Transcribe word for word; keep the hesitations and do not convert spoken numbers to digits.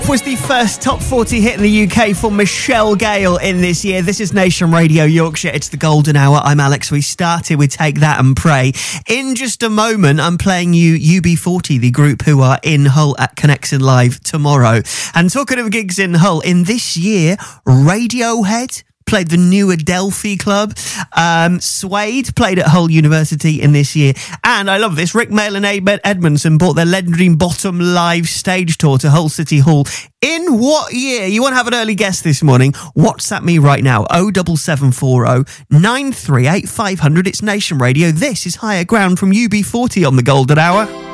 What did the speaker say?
Was the first top forty hit in the U K for Michelle Gale in this year. This is Nation Radio Yorkshire. It's the golden hour. I'm Alex. We started with Take That and Pray. In just a moment, I'm playing you U B forty, the group who are in Hull at Connection Live tomorrow. And talking of gigs in Hull, in this year, Radiohead played the new Adelphi Club. Um, Suede played at Hull University in this year. And I love this, Rick Mail and Ed Edmondson bought their legendary Bottom live stage tour to Hull City Hall. In what year? You want to have an early guess this morning? WhatsApp me right now, oh seven seven four oh nine three eight five hundred. It's Nation Radio. This is Higher Ground from U B forty on the Golden Hour.